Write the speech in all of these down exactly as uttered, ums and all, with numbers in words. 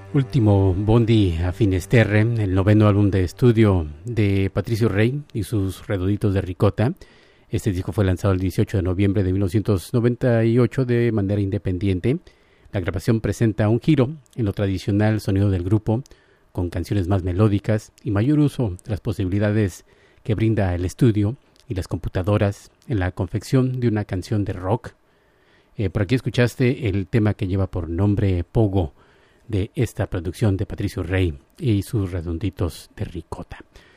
Último Bondi a Finisterre, el noveno álbum de estudio de Patricio Rey y sus Redonditos de Ricota. Este disco fue lanzado el dieciocho de noviembre de mil novecientos noventa y ocho de manera independiente. La grabación presenta un giro en lo tradicional sonido del grupo, con canciones más melódicas y mayor uso de las posibilidades que brinda el estudio y las computadoras en la confección de una canción de rock. Eh, por aquí escuchaste el tema que lleva por nombre Pogo, de esta producción de Patricio Rey y sus Redonditos de Ricota.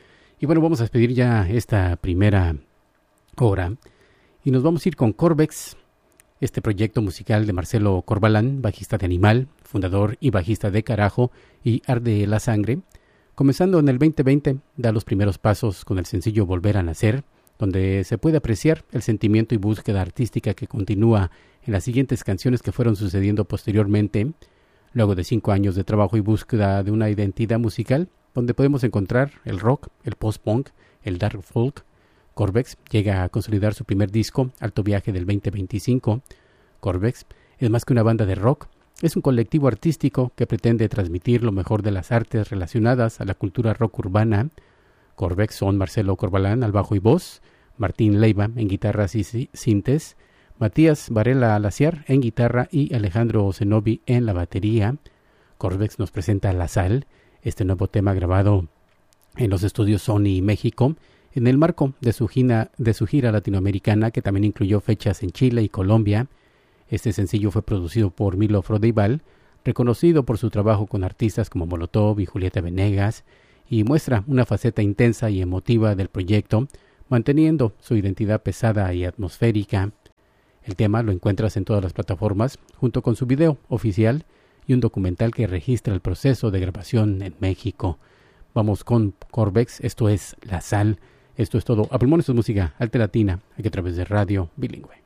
Y bueno, vamos a despedir ya esta primera hora y nos vamos a ir con Corvex, este proyecto musical de Marcelo Corbalán, bajista de Animal, fundador y bajista de Carajo y Arde la Sangre. Comenzando en el veinte veinte, da los primeros pasos con el sencillo Volver a Nacer, donde se puede apreciar el sentimiento y búsqueda artística que continúa en las siguientes canciones que fueron sucediendo posteriormente. Luego de cinco años de trabajo y búsqueda de una identidad musical, donde podemos encontrar el rock, el post-punk, el dark folk, Corvex llega a consolidar su primer disco, Alto Viaje del veinte veinticinco. Corvex es más que una banda de rock, es un colectivo artístico que pretende transmitir lo mejor de las artes relacionadas a la cultura rock urbana. Corvex son Marcelo Corbalán al bajo y voz, Martín Leiva en guitarras y sintes, Matías Varela Alaciar en guitarra y Alejandro Zenobi en la batería. Corvex nos presenta La Sal, este nuevo tema grabado en los estudios Sony México, en el marco de su, gira, de su gira latinoamericana, que también incluyó fechas en Chile y Colombia. Este sencillo fue producido por Milo Frodeival, reconocido por su trabajo con artistas como Molotov y Julieta Venegas, y muestra una faceta intensa y emotiva del proyecto, manteniendo su identidad pesada y atmosférica. El tema lo encuentras en todas las plataformas, junto con su video oficial y un documental que registra el proceso de grabación en México. Vamos con Corvex, esto es La Sal, esto es todo. A pulmones es música alta latina, aquí a través de Radio Bilingüe.